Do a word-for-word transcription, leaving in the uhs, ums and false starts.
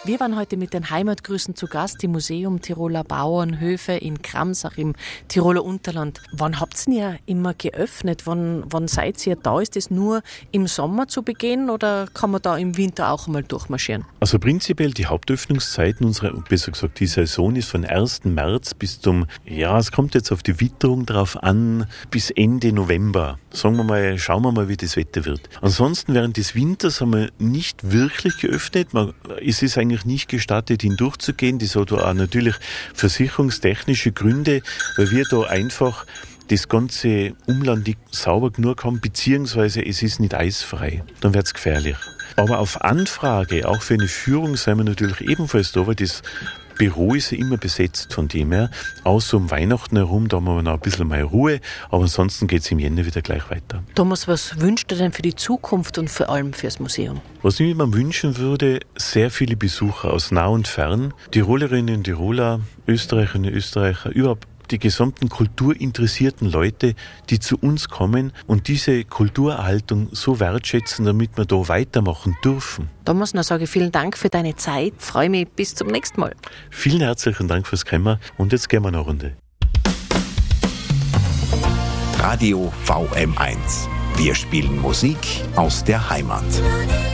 Wir waren heute mit den Heimatgrüßen zu Gast im Museum Tiroler Bauernhöfe in Kramsach im Tiroler Unterland. Wann habt ihr ja immer geöffnet? Wann, wann seid ihr da? Ist das nur im Sommer zu Beginn oder kann man da im Winter auch mal durchmarschieren? Also prinzipiell die Hauptöffnungszeiten unserer, besser gesagt die Saison ist von ersten März bis zum, ja es kommt jetzt auf die Witterung drauf an, bis Ende November. Sagen wir mal, schauen wir mal, wie das Wetter wird. Ansonsten während des Winters haben wir nicht wirklich geöffnet. Man, es ist eigentlich nicht gestattet, hindurchzugehen. Das hat auch natürlich versicherungstechnische Gründe, weil wir da einfach das ganze Umland nicht sauber genug haben, beziehungsweise es ist nicht eisfrei. Dann wird es gefährlich. Aber auf Anfrage, auch für eine Führung, sind wir natürlich ebenfalls da, weil das Büro ist ja immer besetzt von dem her. Außer um Weihnachten herum, da haben wir noch ein bisschen mehr Ruhe, aber ansonsten geht es im Jänner wieder gleich weiter. Thomas, was wünscht du denn für die Zukunft und vor allem fürs Museum? Was ich mir wünschen würde, sehr viele Besucher aus nah und fern, Tirolerinnen und Tiroler, Österreicherinnen und Österreicher, überhaupt die gesamten kulturinteressierten Leute, die zu uns kommen und diese Kulturerhaltung so wertschätzen, damit wir da weitermachen dürfen. Thomas, dann sage ich vielen Dank für deine Zeit. Freue mich bis zum nächsten Mal. Vielen herzlichen Dank fürs Kommen und jetzt gehen wir noch eine Runde. Radio V M eins. Wir spielen Musik aus der Heimat.